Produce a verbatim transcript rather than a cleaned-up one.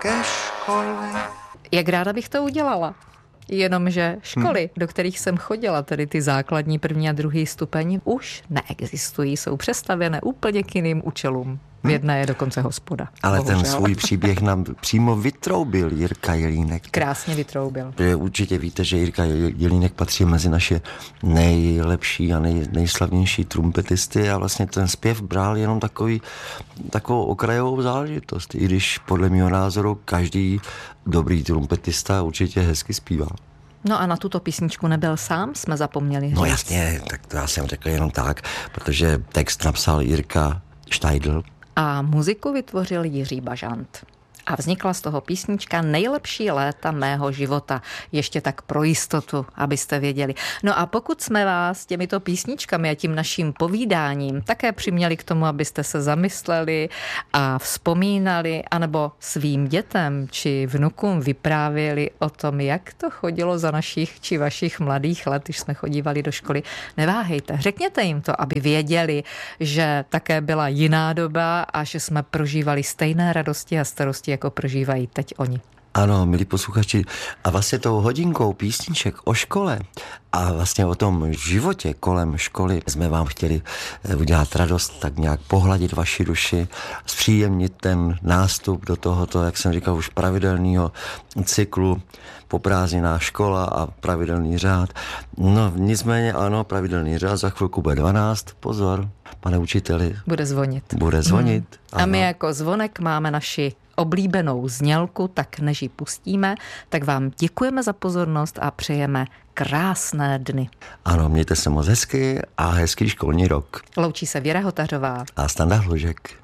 ke škole. Jak ráda bych to udělala. Jenomže školy, hmm. do kterých jsem chodila, tedy ty základní první a druhý stupeň, už neexistují, jsou přestavěné úplně k jiným účelům. V jedné je dokonce hospoda. Ale bohužel. Ten svůj příběh nám přímo vytroubil Jirka Jelínek. Krásně vytroubil. Určitě víte, že Jirka Jelínek patří mezi naše nejlepší a nej, nejslavnější trumpetisty a vlastně ten zpěv bral jenom takový, takovou okrajovou záležitost. I když podle mého názoru každý dobrý trumpetista určitě hezky zpívá. No a na tuto písničku nebyl sám, jsme zapomněli říct. No jasně, tak to já jsem řekl jenom tak, protože text napsal Jirka Štajdl. A muziku vytvořil Jiří Bažant. A vznikla z toho písnička Nejlepší léta mého života. Ještě tak pro jistotu, abyste věděli. No a pokud jsme vás těmito písničkami a tím naším povídáním také přiměli k tomu, abyste se zamysleli a vzpomínali, anebo svým dětem či vnukům vyprávěli o tom, jak to chodilo za našich či vašich mladých let, když jsme chodívali do školy, neváhejte. Řekněte jim to, aby věděli, že také byla jiná doba a že jsme prožívali stejné radosti a starosti, jako prožívají teď oni. Ano, milí posluchači, a vlastně tou hodinkou písniček o škole a vlastně o tom životě kolem školy jsme vám chtěli udělat radost, tak nějak pohladit vaši duši, zpříjemnit ten nástup do tohoto, jak jsem říkal, už pravidelného cyklu poprázdněná škola a pravidelný řád. No nicméně ano, pravidelný řád, za chvilku bude dvanáct, pozor, pane učiteli. Bude zvonit. Bude zvonit. Hmm. A my jako zvonek máme naši oblíbenou znělku, tak než ji pustíme, tak vám děkujeme za pozornost a přejeme krásné dny. Ano, mějte se moc hezky a hezký školní rok. Loučí se Věra Hotařová a Standa Hlužek.